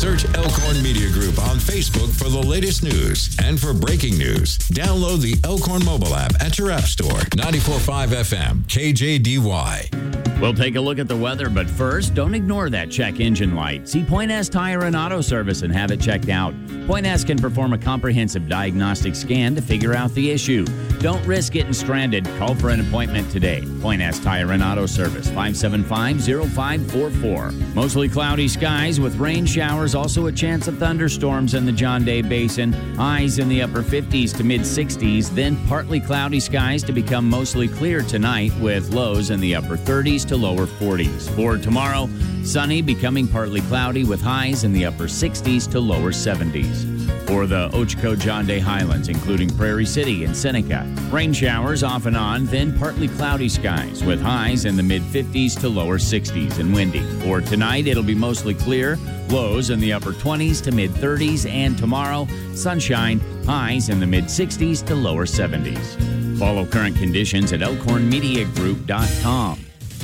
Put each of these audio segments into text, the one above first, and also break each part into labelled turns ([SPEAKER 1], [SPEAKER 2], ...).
[SPEAKER 1] Search Elkhorn Media Group on Facebook for the latest news. And for breaking news, download the Elkhorn mobile app at your app store. 94.5 FM, KJDY.
[SPEAKER 2] We'll take a look at the weather, but first, don't ignore that check engine light. See Point S Tire and Auto Service and have it checked out. Point S can perform a comprehensive diagnostic scan to figure out the issue. Don't risk getting stranded. Call for an appointment today. Point S Tire and Auto Service, 575-0544. Mostly cloudy skies with rain showers, also a chance of thunderstorms in the John Day Basin. Highs in the upper 50s to mid-60s, then partly cloudy skies to become mostly clear tonight with lows in the upper 30s to lower 40s. For tomorrow, sunny becoming partly cloudy with highs in the upper 60s to lower 70s. For the Ochoco John Day Highlands, including Prairie City and Seneca, rain showers off and on, then partly cloudy skies with highs in the mid-50s to lower 60s and windy. For tonight, it'll be mostly clear, lows in the upper 20s to mid-30s, and tomorrow, sunshine, highs in the mid-60s to lower 70s. Follow current conditions at elkhornmediagroup.com.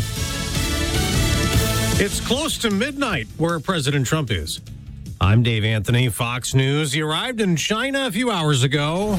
[SPEAKER 3] It's close to midnight where President Trump is. I'm Dave Anthony, Fox News. He arrived in China a few hours ago.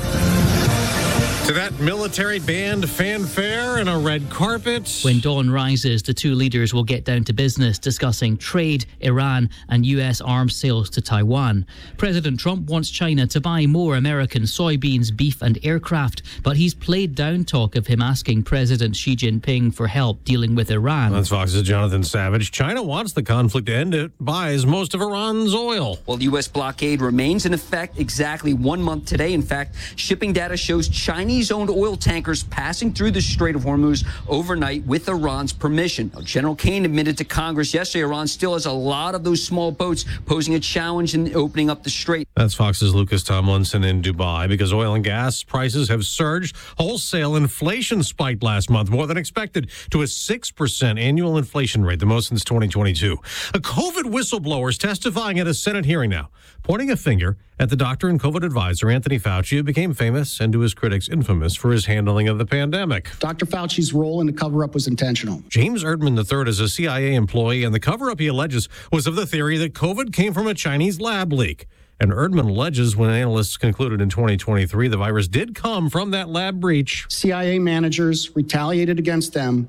[SPEAKER 3] To that military band fanfare and a red carpet.
[SPEAKER 4] When dawn rises, the two leaders will get down to business, discussing trade, Iran, and U.S. arms sales to Taiwan. President Trump wants China to buy more American soybeans, beef, and aircraft, but he's played down talk of him asking President Xi Jinping for help dealing with Iran.
[SPEAKER 3] That's Fox's Jonathan Savage. China wants the conflict to end. It buys most of Iran's oil.
[SPEAKER 5] Well, the U.S. blockade remains in effect exactly 1 month today. In fact, shipping data shows Chinese-owned oil tankers passing through the Strait of Hormuz overnight with Iran's permission. Now, General Kane admitted to Congress yesterday Iran still has a lot of those small boats, posing a challenge in opening up the strait.
[SPEAKER 3] That's Fox's Lucas Tomlinson in Dubai. Because oil and gas prices have surged, wholesale inflation spiked last month more than expected to a 6% annual inflation rate, the most since 2022. A COVID whistleblower is testifying at a Senate hearing now, pointing a finger at the doctor and COVID advisor, Anthony Fauci, who became famous and to his critics infamous for his handling of the pandemic.
[SPEAKER 6] Dr. Fauci's role in the cover-up was intentional.
[SPEAKER 3] James Erdman III is a CIA employee, and the cover-up he alleges was of the theory that COVID came from a Chinese lab leak. And Erdman alleges when analysts concluded in 2023 the virus did come from that lab breach.
[SPEAKER 6] CIA managers retaliated against them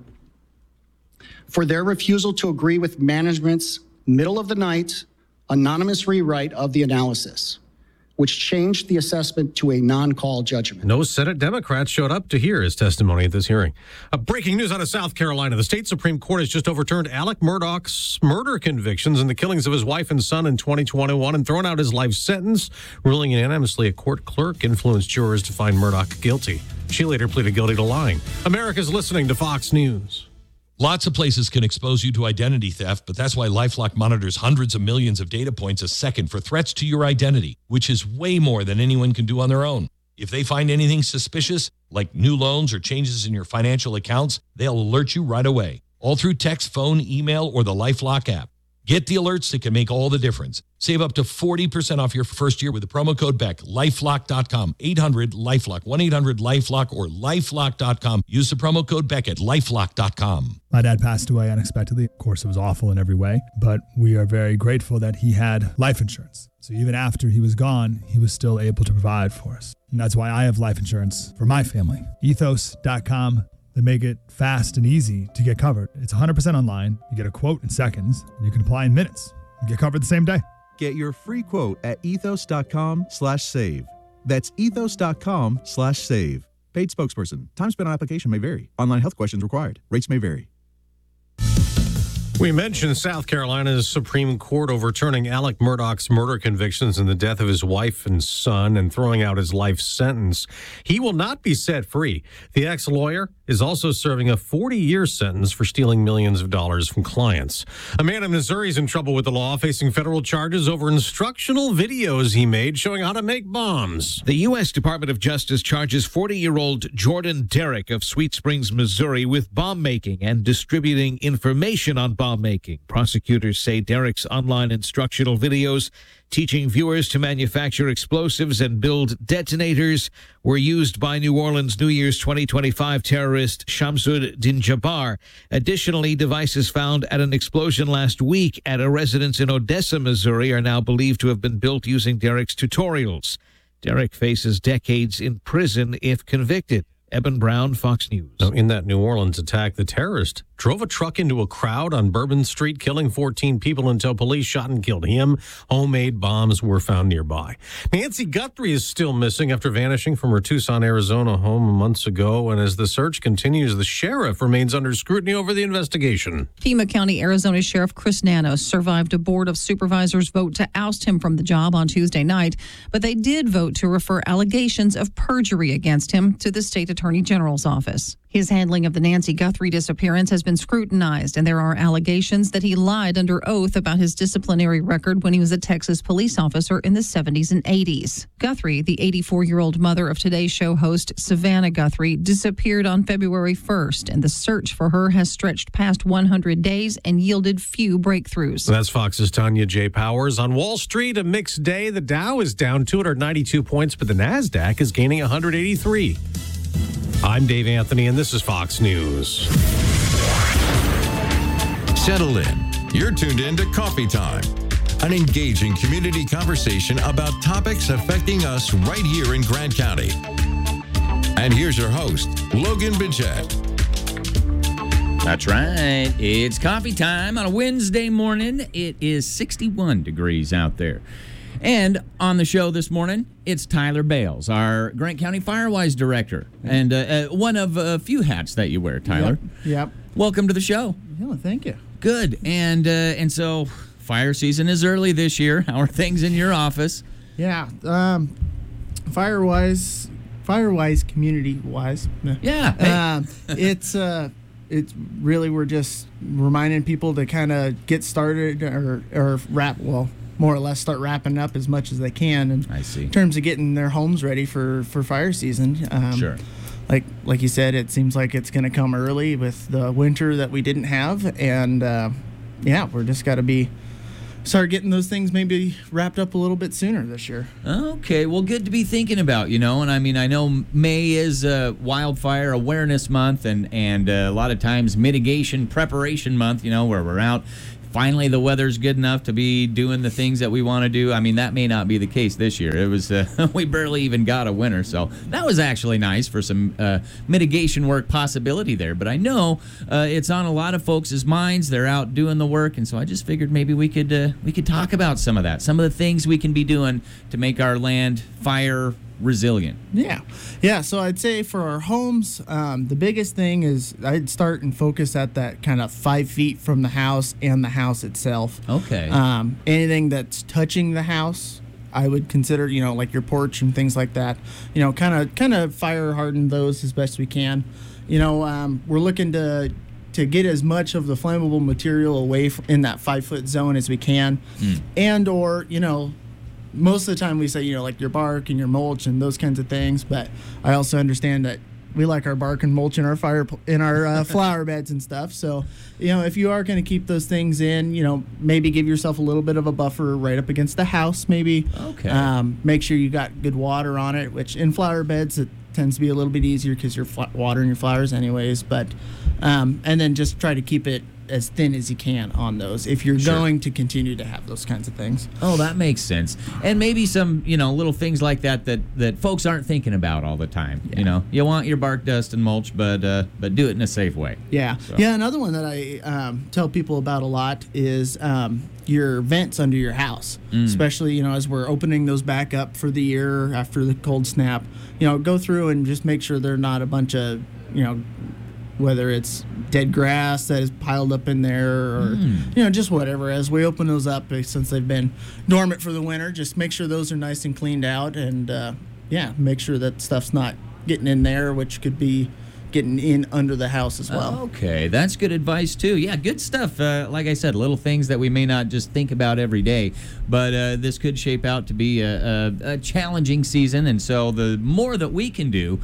[SPEAKER 6] for their refusal to agree with management's middle-of-the-night anonymous rewrite of the analysis, which changed the assessment to a non-call judgment.
[SPEAKER 3] No Senate Democrats showed up to hear his testimony at this hearing. Breaking news out of South Carolina. The state Supreme Court has just overturned Alec Murdaugh's murder convictions and the killings of his wife and son in 2021 and thrown out his life sentence, ruling unanimously a court clerk influenced jurors to find Murdaugh guilty. She later pleaded guilty to lying. America's listening to Fox News.
[SPEAKER 7] Lots of places can expose you to identity theft, but that's why LifeLock monitors hundreds of millions of data points a second for threats to your identity, which is way more than anyone can do on their own. If they find anything suspicious, like new loans or changes in your financial accounts, they'll alert you right away, all through text, phone, email, or the LifeLock app. Get the alerts that can make all the difference. Save up to 40% off your first year with the promo code BECK. LifeLock.com, 800-LifeLock, 1-800-LifeLock, or LifeLock.com. Use the promo code BECK at LifeLock.com.
[SPEAKER 8] My dad passed away unexpectedly. Of course, it was awful in every way, but we are very grateful that he had life insurance. So even after he was gone, he was still able to provide for us. And that's why I have life insurance for my family. Ethos.com. They make it fast and easy to get covered. It's 100% online. You get a quote in seconds, and you can apply in minutes. You get covered the same day.
[SPEAKER 9] Get your free quote at ethos.com/save. That's ethos.com/save. Paid spokesperson. Time spent on application may vary. Online health questions required. Rates may vary.
[SPEAKER 3] We mentioned South Carolina's Supreme Court overturning Alec Murdaugh's murder convictions and the death of his wife and son and throwing out his life sentence. He will not be set free. The ex-lawyer is also serving a 40-year sentence for stealing millions of dollars from clients. A man in Missouri is in trouble with the law, facing federal charges over instructional videos he made showing how to make bombs.
[SPEAKER 10] The U.S. Department of Justice charges 40-year-old Jordan Derrick of Sweet Springs, Missouri, with bomb making and distributing information on bomb making. Prosecutors say Derrick's online instructional videos teaching viewers to manufacture explosives and build detonators were used by New Orleans New Year's 2025 terrorist terrorist Shamsuddin Jabbar. Additionally, devices found at an explosion last week at a residence in Odessa, Missouri, are now believed to have been built using Derek's tutorials. Derek faces decades in prison if convicted. Eben Brown, Fox News.
[SPEAKER 3] Now, in that New Orleans attack, the terrorist drove a truck into a crowd on Bourbon Street, killing 14 people until police shot and killed him. Homemade bombs were found nearby. Nancy Guthrie is still missing after vanishing from her Tucson, Arizona home months ago. And as the search continues, the sheriff remains under scrutiny over the investigation.
[SPEAKER 11] Pima County, Arizona Sheriff Chris Nanos survived a Board of Supervisors vote to oust him from the job on Tuesday night, but they did vote to refer allegations of perjury against him to the state attorney general's office. His handling of the Nancy Guthrie disappearance has been scrutinized, and there are allegations that he lied under oath about his disciplinary record when he was a Texas police officer in the 70s and 80s. Guthrie, the 84-year-old mother of Today's Show host Savannah Guthrie, disappeared on February 1st, and the search for her has stretched past 100 days and yielded few breakthroughs.
[SPEAKER 3] That's Fox's Tanya J. Powers. On Wall Street, a mixed day. The Dow is down 292 points, but the NASDAQ is gaining 183. I'm Dave Anthony, and this is Fox News.
[SPEAKER 1] Settle in. You're tuned in to Coffee Time, an engaging community conversation about topics affecting us right here in Grant County. And here's your host, Logan Bidget.
[SPEAKER 2] That's right. It's coffee time on a Wednesday morning. It is 61 degrees out there. And on the show this morning, it's Tyler Bales, our Grant County Firewise Director, and one of a few hats that you wear, Tyler.
[SPEAKER 12] Yep.
[SPEAKER 2] Welcome to the show.
[SPEAKER 12] Yeah, thank you.
[SPEAKER 2] Good. And so fire season is early this year. How are things in your office?
[SPEAKER 12] Yeah. Firewise, community-wise.
[SPEAKER 2] Yeah.
[SPEAKER 12] It's really, we're just reminding people to kind of get started or wrap, well, more or less start wrapping up as much as they can. And
[SPEAKER 2] I see.
[SPEAKER 12] In terms of getting their homes ready for fire season.
[SPEAKER 2] Sure.
[SPEAKER 12] Like you said, it seems like it's going to come early with the winter that we didn't have. And, we're just got to start getting those things maybe wrapped up a little bit sooner this year.
[SPEAKER 2] Okay, well, good to be thinking about, and I mean, I know May is Wildfire Awareness Month and a lot of times Mitigation Preparation Month, where we're out. Finally, the weather's good enough to be doing the things that we want to do. I mean, that may not be the case this year. It was we barely even got a winter, so that was actually nice for some mitigation work possibility there. But I know it's on a lot of folks' minds. They're out doing the work, and so I just figured maybe we could talk about some of that, some of the things we can be doing to make our land fire resilient.
[SPEAKER 12] Yeah. So I'd say for our homes, the biggest thing is I'd start and focus at that kind of 5 feet from the house and the house itself.
[SPEAKER 2] Okay.
[SPEAKER 12] Anything that's touching the house, I would consider, like your porch and things like that. Kind of fire harden those as best we can. We're looking to get as much of the flammable material away in that 5 foot zone as we can, and or most of the time we say, like your bark and your mulch and those kinds of things, but I also understand that we like our bark and mulch in our flower beds and stuff. So, if you are going to keep those things in, maybe give yourself a little bit of a buffer right up against the house, maybe.
[SPEAKER 2] Okay.
[SPEAKER 12] Make sure you got good water on it, which in flower beds, it tends to be a little bit easier because you're watering your flowers anyways. But, and then just try to keep it as thin as you can on those if you're going to continue to have those kinds of things.
[SPEAKER 2] Oh, that makes sense. And maybe some, little things like that folks aren't thinking about all the time.
[SPEAKER 12] Yeah.
[SPEAKER 2] You want your bark dust and mulch, but do it in a safe way.
[SPEAKER 12] Yeah.
[SPEAKER 2] So.
[SPEAKER 12] Yeah, another one that I tell people about a lot is your vents under your house, especially, as we're opening those back up for the year after the cold snap. Go through and just make sure they're not a bunch of, whether it's dead grass that is piled up in there or, just whatever. As we open those up, since they've been dormant for the winter, just make sure those are nice and cleaned out and, make sure that stuff's not getting in there, which could be getting in under the house as well.
[SPEAKER 2] Okay, that's good advice too. Yeah, good stuff. Like I said, little things that we may not just think about every day, but this could shape out to be a challenging season, and so the more that we can do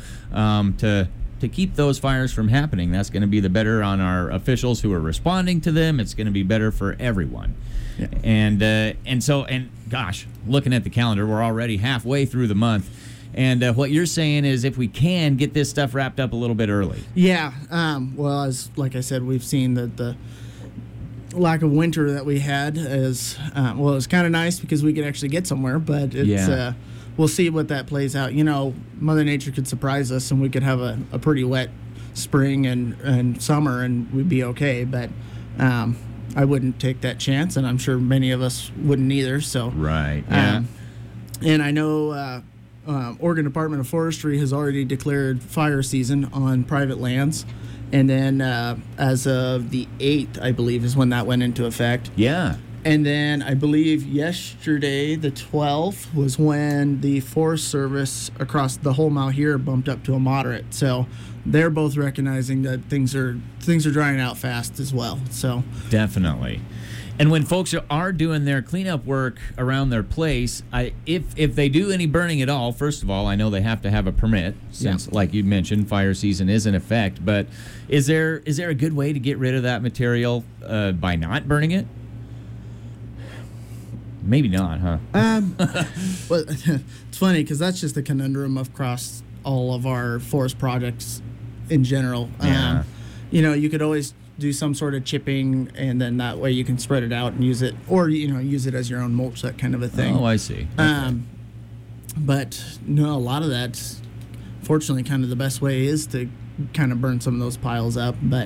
[SPEAKER 2] to keep those fires from happening, that's going to be the better on our officials who are responding to them. It's going to be better for everyone. Yeah. And gosh, looking at the calendar, we're already halfway through the month. And what you're saying is if we can get this stuff wrapped up a little bit early.
[SPEAKER 12] Yeah. Well, as like I said, we've seen that the lack of winter that we had is, it was kind of nice because we could actually get somewhere, but it's, we'll see what that plays out. You know, Mother Nature could surprise us and we could have a pretty wet spring and summer and we'd be okay. But I wouldn't take that chance, and I'm sure many of us wouldn't either. So
[SPEAKER 2] right. Yeah.
[SPEAKER 12] And I know Oregon Department of Forestry has already declared fire season on private lands. And then as of the 8th, I believe, is when that went into effect.
[SPEAKER 2] Yeah.
[SPEAKER 12] And then I believe yesterday, the 12th, was when the Forest Service across the whole Malheur bumped up to a moderate. So they're both recognizing that things are drying out fast as well. So
[SPEAKER 2] definitely. And when folks are doing their cleanup work around their place, if they do any burning at all, first of all, I know they have to have a permit since, like you mentioned, fire season is in effect. But is there a good way to get rid of that material by not burning it? Maybe not, huh?
[SPEAKER 12] Well, it's funny because that's just the conundrum across all of our forest projects in general.
[SPEAKER 2] Yeah.
[SPEAKER 12] You could always do some sort of chipping, and then that way you can spread it out and use it, or use it as your own mulch, that kind of a thing.
[SPEAKER 2] Oh, I see. Okay.
[SPEAKER 12] But no, a lot of that's fortunately kind of the best way is to kind of burn some of those piles up. But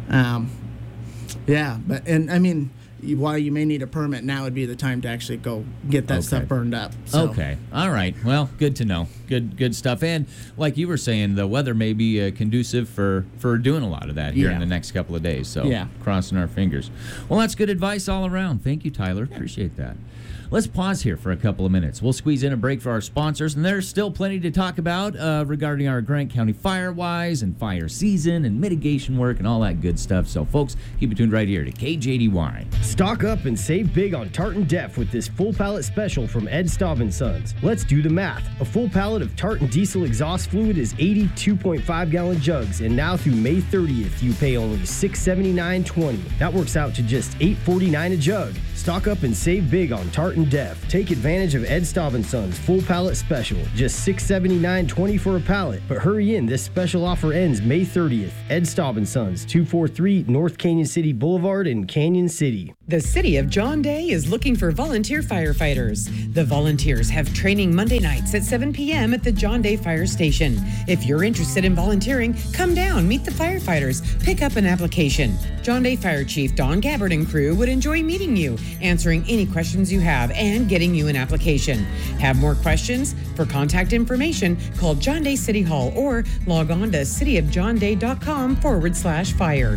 [SPEAKER 12] and I mean, while you may need a permit, now would be the time to actually go get that stuff burned up. So.
[SPEAKER 2] Okay. All right. Well, good to know. Good stuff. And like you were saying, the weather may be conducive for doing a lot of that here in the next couple of days. So crossing our fingers. Well, that's good advice all around. Thank you, Tyler. Appreciate that. Let's pause here for a couple of minutes. We'll squeeze in a break for our sponsors, and there's still plenty to talk about regarding our Grant County Firewise and fire season and mitigation work and all that good stuff. So, folks, keep it tuned right here to KJDY.
[SPEAKER 13] Stock up and save big on Tartan Def with this full pallet special from Ed Staub & Sons. Let's do the math. A full pallet of Tartan diesel exhaust fluid is 82.5-gallon jugs, and now through May 30th, you pay only $679.20. That works out to just $849 a jug. Stock up and save big on Tartan Def. Take advantage of Ed Staub & Sons full pallet special. Just $679.20 for a pallet. But hurry in, this special offer ends May 30th. Ed Staub & Sons, 243 North Canyon City Boulevard in Canyon City.
[SPEAKER 14] The City of John Day is looking for volunteer firefighters. The volunteers have training Monday nights at 7 p.m. at the John Day Fire Station. If you're interested in volunteering, come down, meet the firefighters, pick up an application. John Day Fire Chief Don Gabbard and crew would enjoy meeting you, answering any questions you have, and getting you an application. Have more questions? For contact information, call John Day City Hall or log on to cityofjohnday.com/fire.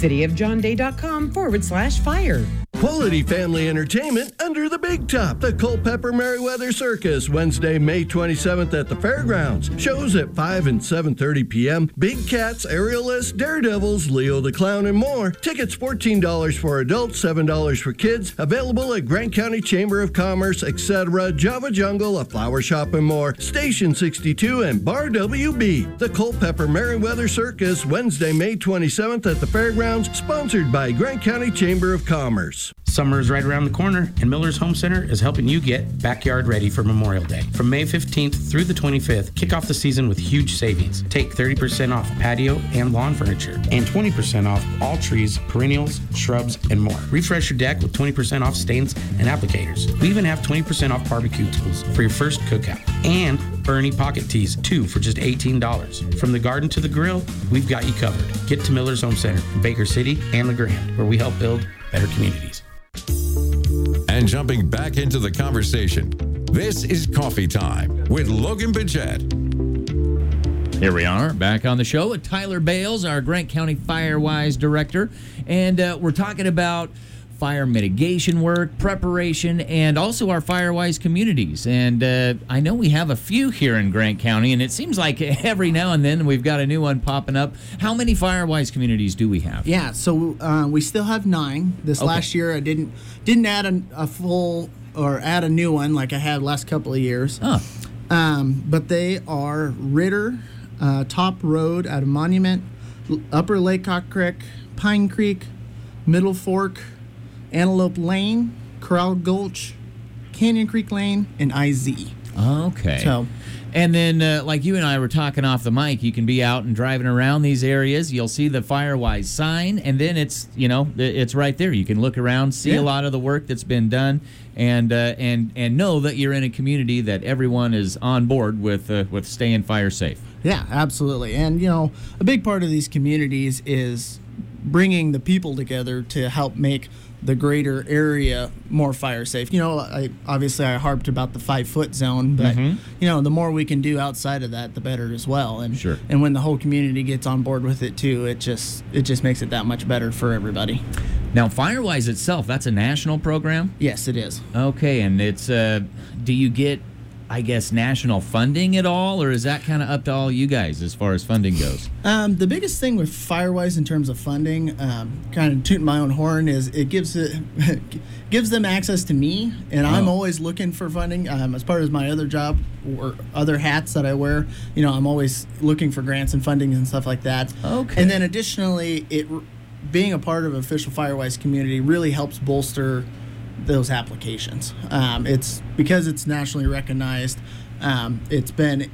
[SPEAKER 14] cityofjohnday.com/fire.
[SPEAKER 15] Quality family entertainment under the big top. The Culpeper Merriweather Circus, Wednesday, May 27th at the Fairgrounds. Shows at 5 and 7:30 p.m. Big Cats, Aerialists, Daredevils, Leo the Clown, and more. Tickets $14 for adults, $7 for kids. Available at Grant County Chamber of Commerce, etc., Java Jungle, a flower shop, and more. Station 62 and Bar WB. The Culpeper Merriweather Circus, Wednesday, May 27th at the Fairgrounds. Sponsored by Grant County Chamber of Commerce.
[SPEAKER 16] Summer is right around the corner, and Miller's Home Center is helping you get backyard ready for Memorial Day. From May 15th through the 25th, kick off the season with huge savings. Take 30% off patio and lawn furniture, and 20% off all trees, perennials, shrubs, and more. Refresh your deck with 20% off stains and applicators. We even have 20% off barbecue tools for your first cookout. And Bernie pocket tees, 2 for just $18. From the garden to the grill, we've got you covered. Get to Miller's Home Center in Baker City and LeGrand, where we help build better communities.
[SPEAKER 1] And jumping back into the conversation, this is Coffee Time with Logan Bidget.
[SPEAKER 2] Here we are, back on the show with Tyler Bales, our Grant County Firewise Director, and we're talking about fire mitigation work, preparation, and also our Firewise communities. And I know we have a few here in Grant County, and it seems like every now and then we've got a new one popping up. How many Firewise communities do we have?
[SPEAKER 12] Yeah, so we still have 9. This last year I didn't add a full or add a new one like I had last couple of years.
[SPEAKER 2] Oh.
[SPEAKER 12] But they are Ritter, Top Road out of Monument, Upper Laycock Creek, Pine Creek, Middle Fork, Antelope Lane, Corral Gulch, Canyon Creek Lane, and IZ.
[SPEAKER 2] Okay.
[SPEAKER 12] So,
[SPEAKER 2] And then, like you and I were talking off the mic, you can be out and driving around these areas. You'll see the Firewise sign, and then it's right there. You can look around, see a lot of the work that's been done, and know that you're in a community that everyone is on board with staying fire safe.
[SPEAKER 12] Yeah, absolutely. And a big part of these communities is bringing the people together to help make the greater area more fire safe. I harped about the 5-foot zone, but the more we can do outside of that, the better as well. And
[SPEAKER 2] sure.
[SPEAKER 12] And when the whole community gets on board with it too, it just makes it that much better for everybody.
[SPEAKER 2] Now, Firewise itself, that's a national program?
[SPEAKER 12] Yes, it is.
[SPEAKER 2] Okay, and it's do you get, I guess, national funding at all, or is that kind of up to all you guys as far as funding goes?
[SPEAKER 12] The biggest thing with Firewise in terms of funding, kind of tooting my own horn, is it gives them access to me, and I'm always looking for funding. As part of my other job or other hats that I wear, I'm always looking for grants and funding and stuff like that.
[SPEAKER 2] Okay.
[SPEAKER 12] And then additionally, being a part of Official Firewise community really helps bolster those applications. It's because it's nationally recognized. It's been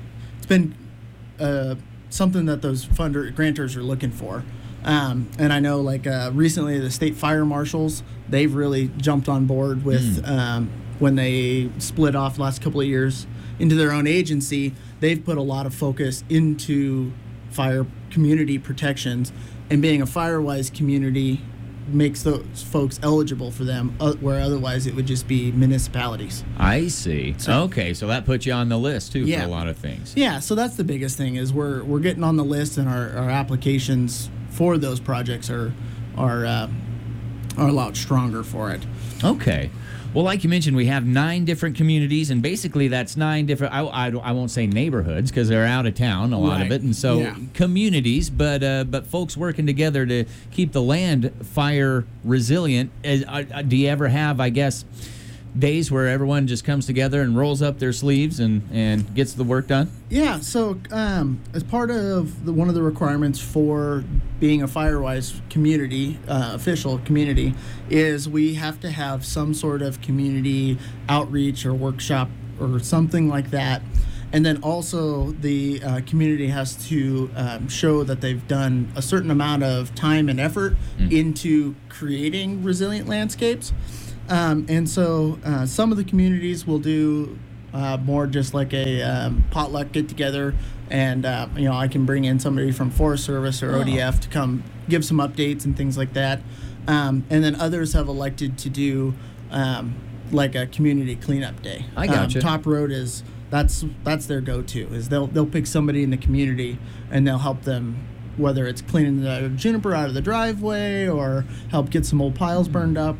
[SPEAKER 12] something that those grantors are looking for. And I know, recently, the state fire marshals, they've really jumped on board with when they split off the last couple of years into their own agency. They've put a lot of focus into fire community protections, and being a Firewise community makes those folks eligible for them, where otherwise it would just be municipalities.
[SPEAKER 2] I see. Okay, so that puts you on the list too for a lot of things.
[SPEAKER 12] Yeah, so that's the biggest thing, is we're getting on the list, and our applications for those projects are a lot stronger for it.
[SPEAKER 2] Okay. Well, like you mentioned, we have 9 different communities, and basically that's 9 different, I won't say neighborhoods because they're out of town, a lot of it, and so communities, but folks working together to keep the land fire resilient. Do you ever have, I guess, days where everyone just comes together and rolls up their sleeves and gets the work done?
[SPEAKER 12] Yeah, so as part of one of the requirements for being a Firewise community, official community, is we have to have some sort of community outreach or workshop or something like that. And then also the community has to show that they've done a certain amount of time and effort into creating resilient landscapes. And so some of the communities will do more just like a potluck get-together, and I can bring in somebody from Forest Service or ODF to come give some updates and things like that. And then others have elected to do like a community cleanup day.
[SPEAKER 2] I gotcha.
[SPEAKER 12] Top Road that's their go-to, is they'll pick somebody in the community and they'll help them, whether it's cleaning the juniper out of the driveway or help get some old piles burned up.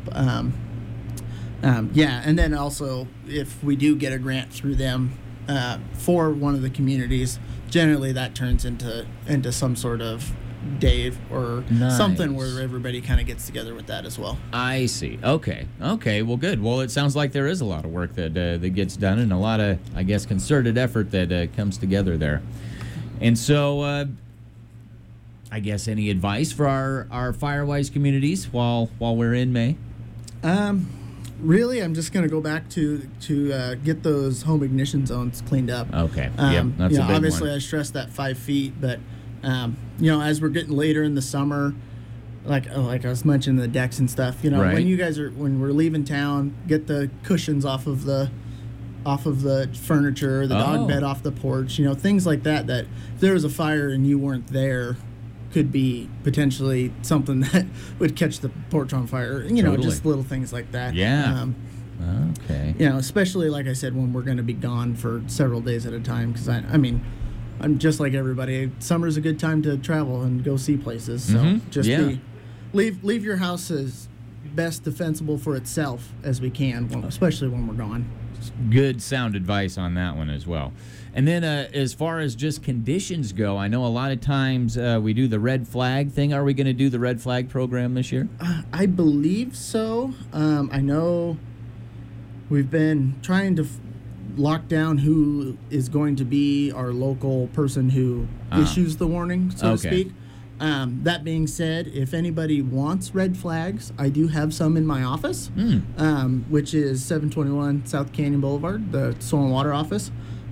[SPEAKER 12] And then also, if we do get a grant through them for one of the communities, generally that turns into some sort of day or something where everybody kind of gets together with that as well.
[SPEAKER 2] I see. Okay. Well, good. Well, it sounds like there is a lot of work that gets done, and a lot of, I guess, concerted effort that comes together there. And so, I guess, any advice for our Firewise communities while we're in May?
[SPEAKER 12] Really, I'm just going to go back to get those home ignition zones cleaned up.
[SPEAKER 2] Okay. That's a big
[SPEAKER 12] obviously,
[SPEAKER 2] one.
[SPEAKER 12] I stressed that 5 feet, but as we're getting later in the summer, like I was mentioning the decks and stuff.
[SPEAKER 2] Right.
[SPEAKER 12] when we're leaving town, get the cushions off of the furniture, the dog bed off the porch. Things like that. That if there was a fire and you weren't there, could be potentially something that would catch the porch on fire.
[SPEAKER 2] Totally.
[SPEAKER 12] Just little things like that.
[SPEAKER 2] Yeah. Okay.
[SPEAKER 12] Especially, like I said, when we're going to be gone for several days at a time. Because I'm just like everybody. Summer's a good time to travel and go see places. So leave your house as best defensible for itself as we can, especially when we're gone.
[SPEAKER 2] Good sound advice on that one as well. And then as far as just conditions go, I know a lot of times we do the red flag thing. Are we going to do the red flag program this year?
[SPEAKER 12] I believe so. I know we've been trying to lock down who is going to be our local person who issues the warning, so to speak. That being said, if anybody wants red flags, I do have some in my office, which is 721 South Canyon Boulevard, the Soil and Water office.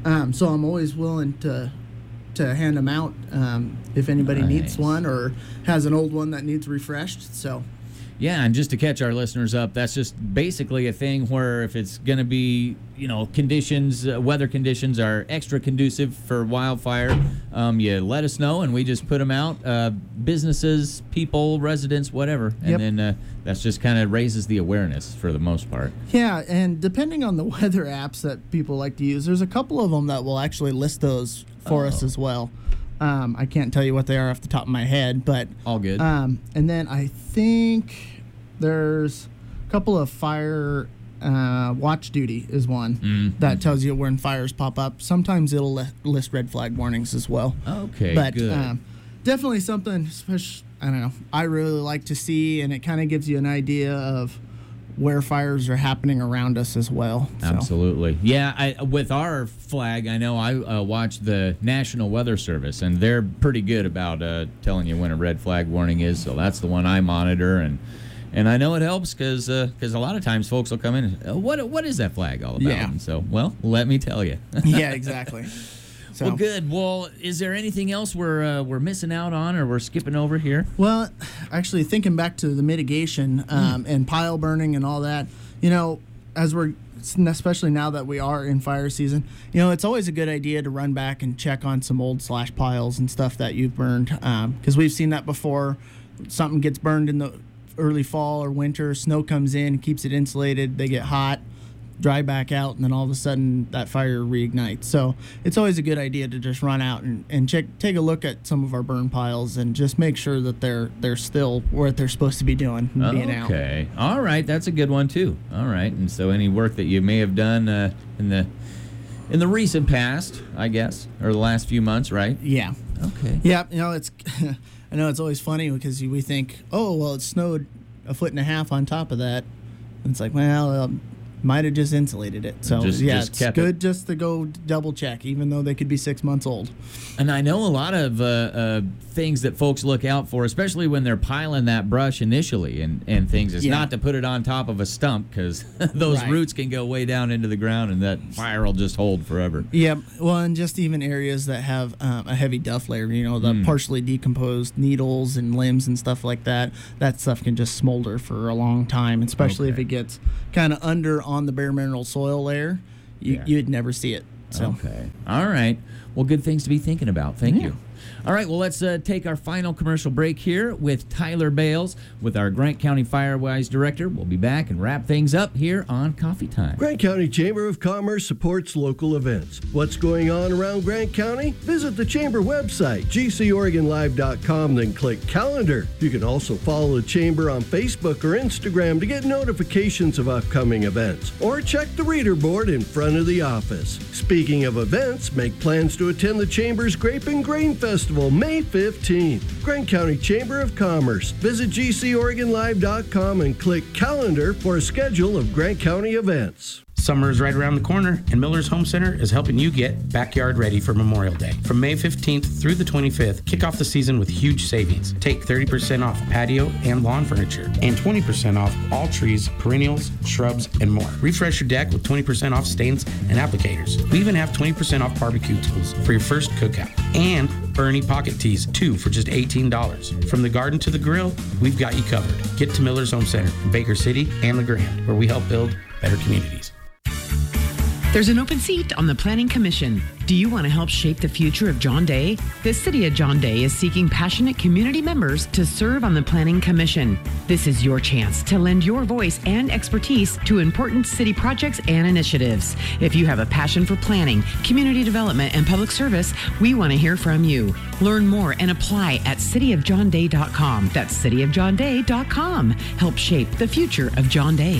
[SPEAKER 12] So I'm always willing to hand them out if anybody needs one or has an old one that needs refreshed. So.
[SPEAKER 2] Yeah, and just to catch our listeners up, that's just basically a thing where if it's going to be, conditions, weather conditions are extra conducive for wildfire, you let us know and we just put them out. Businesses, people, residents, whatever. And then that's just kind of raises the awareness for the most part.
[SPEAKER 12] Yeah, and depending on the weather apps that people like to use, there's a couple of them that will actually list those for us as well. I can't tell you what they are off the top of my head, but
[SPEAKER 2] all good.
[SPEAKER 12] And then I think there's a couple of fire watch duty is one that tells you when fires pop up. Sometimes it'll list red flag warnings as well.
[SPEAKER 2] Okay,
[SPEAKER 12] but
[SPEAKER 2] good.
[SPEAKER 12] Definitely something, I don't know, I really like to see, and it kind of gives you an idea of where fires are happening around us as well. So.
[SPEAKER 2] Absolutely. Yeah, with our flag, I know I watch the National Weather Service, and they're pretty good about telling you when a red flag warning is, so that's the one I monitor, and I know it helps because a lot of times folks will come in and, what is that flag all about?
[SPEAKER 12] Yeah.
[SPEAKER 2] And so, well, let me tell you.
[SPEAKER 12] Yeah, exactly. So.
[SPEAKER 2] Well, good. Well, is there anything else we're missing out on or we're skipping over here?
[SPEAKER 12] Well, actually, thinking back to the mitigation and pile burning and all that, as we're, especially now that we are in fire season, it's always a good idea to run back and check on some old slash piles and stuff that you've burned, because we've seen that before. Something gets burned in the early fall or winter, snow comes in, keeps it insulated, they get hot, dry back out, and then all of a sudden that fire reignites. So it's always a good idea to just run out and take a look at some of our burn piles and just make sure that they're still what they're supposed to be doing and being out.
[SPEAKER 2] Okay. All right. That's a good one too. All right. And so any work that you may have done in the recent past, I guess, or the last few months, right?
[SPEAKER 12] Yeah.
[SPEAKER 2] Okay.
[SPEAKER 12] Yeah. It's I know it's always funny because we think, oh, well, it snowed 1.5 feet on top of that. And it's like, well, might have just insulated it. So, it's good just to go double check, even though they could be 6 months old.
[SPEAKER 2] And I know a lot of things that folks look out for, especially when they're piling that brush initially and things, is not to put it on top of a stump because those roots can go way down into the ground and that fire will just hold forever.
[SPEAKER 12] Yeah. Well, and just even areas that have a heavy duff layer, the partially decomposed needles and limbs and stuff like that, that stuff can just smolder for a long time, especially if it gets kind of under on the bare mineral soil layer. You'd never see it. So.
[SPEAKER 2] Okay. All right. Well, good things to be thinking about. Thank you. All right, well, let's take our final commercial break here with Tyler Bales with our Grant County Firewise Director. We'll be back and wrap things up here on Coffee Time.
[SPEAKER 15] Grant County Chamber of Commerce supports local events. What's going on around Grant County? Visit the Chamber website, gcoregonlive.com, then click Calendar. You can also follow the Chamber on Facebook or Instagram to get notifications of upcoming events, or check the reader board in front of the office. Speaking of events, make plans to attend the Chamber's Grape and Grain Festival May 15th. Grant County Chamber of Commerce. Visit gcoregonlive.com and click Calendar for a schedule of Grant County events.
[SPEAKER 16] Summer is right around the corner, and Miller's Home Center is helping you get backyard ready for Memorial Day. From May 15th through the 25th, kick off the season with huge savings. Take 30% off patio and lawn furniture, and 20% off all trees, perennials, shrubs, and more. Refresh your deck with 20% off stains and applicators. We even have 20% off barbecue tools for your first cookout. And Bernie pocket tees, 2 for just $18. From the garden to the grill, we've got you covered. Get to Miller's Home Center in Baker City and LeGrand, where we help build better communities.
[SPEAKER 14] There's an open seat on the Planning Commission. Do you want to help shape the future of John Day? The City of John Day is seeking passionate community members to serve on the Planning Commission. This is your chance to lend your voice and expertise to important city projects and initiatives. If you have a passion for planning, community development, and public service, we want to hear from you. Learn more and apply at cityofjohnday.com. That's cityofjohnday.com. Help shape the future of John Day.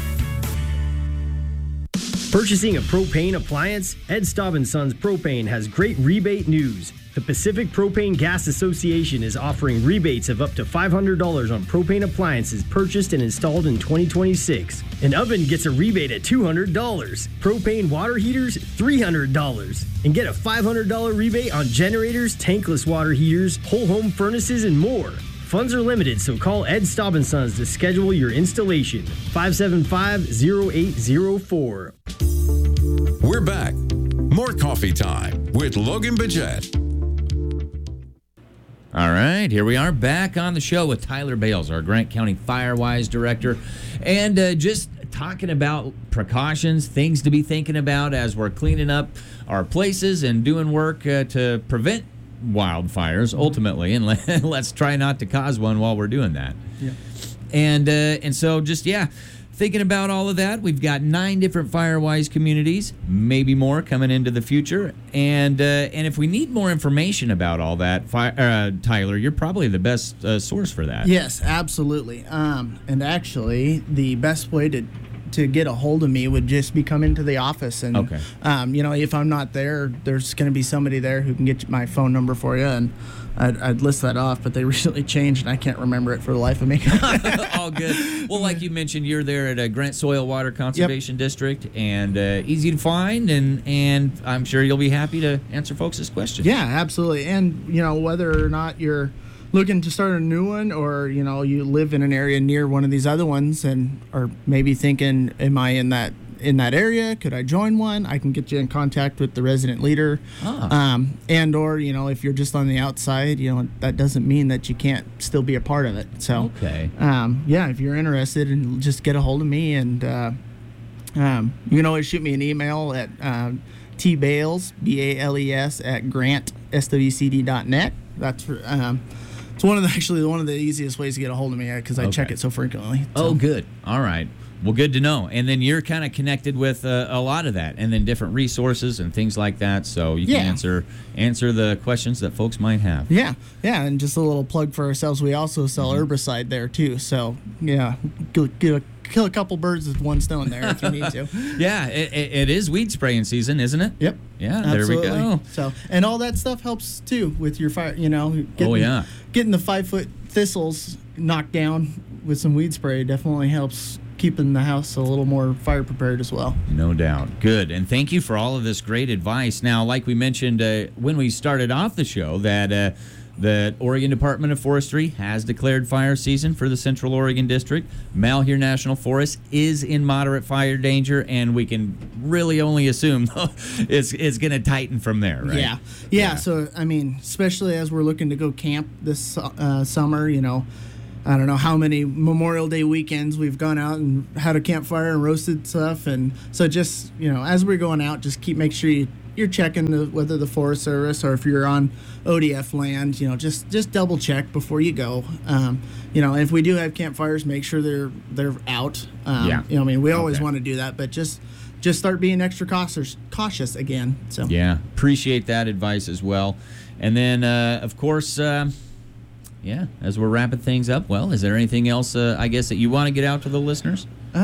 [SPEAKER 13] Purchasing a propane appliance? Ed Staub & Sons Propane has great rebate news. The Pacific Propane Gas Association is offering rebates of up to $500 on propane appliances purchased and installed in 2026. An oven gets a rebate at $200. Propane water heaters, $300. And get a $500 rebate on generators, tankless water heaters, whole home furnaces, and more. Funds are limited, so call Ed Staub & Sons to schedule your installation. 575-0804.
[SPEAKER 1] We're back. More more Coffee Time with Logan Bidget.
[SPEAKER 2] All right, here we are back on the show with Tyler Bales, our Grant County Firewise Director, and just talking about precautions, things to be thinking about as we're cleaning up our places and doing work to prevent wildfires ultimately, and let's try not to cause one while we're doing that.
[SPEAKER 12] Yeah.
[SPEAKER 2] And so just thinking about all of that, we've got 9 different Firewise communities, maybe more coming into the future. And if we need more information about all that, Tyler, you're probably the best source for that.
[SPEAKER 12] Yes, absolutely. And actually, the best way to get a hold of me would just be come into the office, and
[SPEAKER 2] okay.
[SPEAKER 12] If I'm not there, there's going to be somebody there who can get my phone number for you, and I'd list that off, but they recently changed and I can't remember it for the life of me.
[SPEAKER 2] All good. Well, like you mentioned, you're there at a Grant Soil Water Conservation District, and easy to find, and I'm sure you'll be happy to answer folks' questions.
[SPEAKER 12] Yeah, absolutely. And whether or not you're looking to start a new one, or you live in an area near one of these other ones and are maybe thinking, am I in that area, could I join one? I can get you in contact with the resident leader. And or if you're just on the outside, that doesn't mean that you can't still be a part of it. So
[SPEAKER 2] okay.
[SPEAKER 12] If you're interested, and just get a hold of me, and you can always shoot me an email at tbales, BALES, at grantswcd.net. That's for it's one of the easiest ways to get a hold of me, because I check it so frequently.
[SPEAKER 2] Oh, good. All right. Well, good to know. And then you're kind of connected with a lot of that, and then different resources and things like that, so you can answer the questions that folks might have.
[SPEAKER 12] Yeah, and just a little plug for ourselves. We also sell herbicide there too. So kill a couple birds with one stone there if you need to.
[SPEAKER 2] Yeah, it is weed spraying season, isn't it?
[SPEAKER 12] Yep.
[SPEAKER 2] Yeah,
[SPEAKER 12] absolutely.
[SPEAKER 2] There we go.
[SPEAKER 12] So, and all that stuff helps too with your fire. Getting the 5-foot thistles knocked down with some weed spray definitely helps keeping the house a little more fire prepared as well.
[SPEAKER 2] No doubt. Good. And thank you for all of this great advice. Now, like we mentioned when we started off the show, that the Oregon Department of Forestry has declared fire season for the Central Oregon District. Malheur National Forest is in moderate fire danger, and we can really only assume it's going to tighten from there, right?
[SPEAKER 12] Yeah. So, especially as we're looking to go camp this summer, I don't know how many Memorial Day weekends we've gone out and had a campfire and roasted stuff. And so just, as we're going out, just make sure you're checking whether the Forest Service, or if you're on ODF land, just double check before you go. If we do have campfires, make sure they're out. We always want to do that, but just start being extra cautious again. So
[SPEAKER 2] yeah, appreciate that advice as well. And then, of course, as we're wrapping things up, is there anything else, I guess, that you want to get out to the listeners?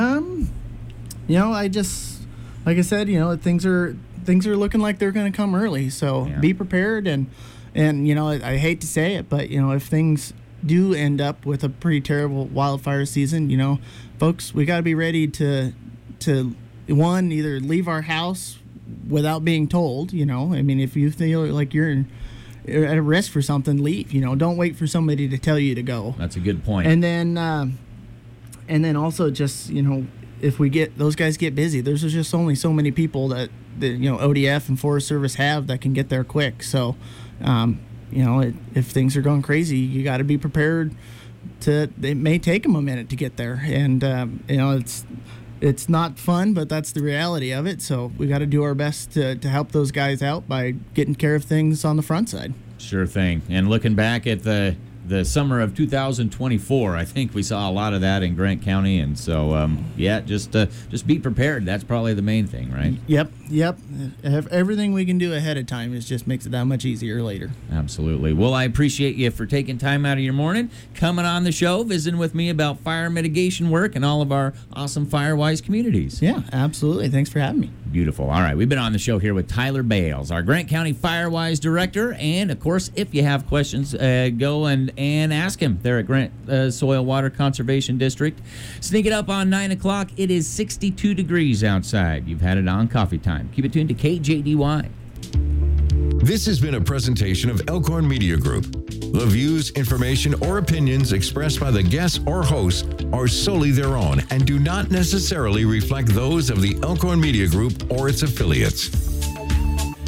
[SPEAKER 12] I just, like I said, things are looking like they're going to come early. So be prepared, and I hate to say it, but if things do end up with a pretty terrible wildfire season, folks, we got to be ready to one, either leave our house without being told. If you feel like you're at risk for something, leave. Don't wait for somebody to tell you to go.
[SPEAKER 2] That's a good point.
[SPEAKER 12] And then also just if those guys get busy, there's just only so many people that ODF and Forest Service have that can get there quick. So if things are going crazy, you got to be prepared it may take them a minute to get there, and it's not fun, but that's the reality of it. So we got to do our best to help those guys out by getting care of things on the front side.
[SPEAKER 2] Sure thing. And looking back at the summer of 2024, I think we saw a lot of that in Grant County. And so, just be prepared. That's probably the main thing, right?
[SPEAKER 12] Yep. Everything we can do ahead of time just makes it that much easier later.
[SPEAKER 2] Absolutely. Well, I appreciate you for taking time out of your morning, coming on the show, visiting with me about fire mitigation work and all of our awesome Firewise communities.
[SPEAKER 12] Yeah, absolutely. Thanks for having me.
[SPEAKER 2] Beautiful. All right. We've been on the show here with Tyler Bales, our Grant County Firewise Director. And, of course, if you have questions, go and ask him there at Grant Soil Water Conservation District. Sneak it up on 9 o'clock. It is 62 degrees outside. You've had it on Coffee Time. Keep it tuned to KJDY.
[SPEAKER 1] This has been a presentation of Elkhorn Media Group. The views, information, or opinions expressed by the guests or hosts are solely their own and do not necessarily reflect those of the Elkhorn Media Group or its affiliates.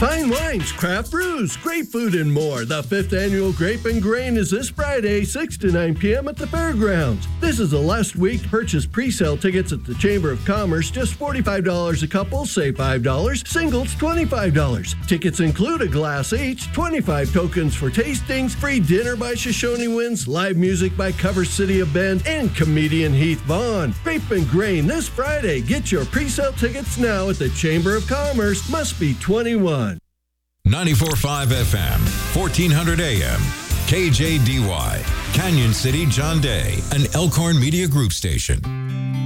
[SPEAKER 15] Fine wines, craft brews, great food, and more. The 5th Annual Grape and Grain is this Friday, 6 to 9 p.m. at the fairgrounds. This is the last week. Purchase pre-sale tickets at the Chamber of Commerce, just $45 a couple, save $5. Singles, $25. Tickets include a glass each, 25 tokens for tastings, free dinner by Shoshone Winds, live music by Cover City of Bend, and comedian Heath Vaughn. Grape and Grain this Friday. Get your pre-sale tickets now at the Chamber of Commerce. Must be 21.
[SPEAKER 1] 94.5 FM, 1400 AM, KJDY, Canyon City, John Day, an Elkhorn Media Group station.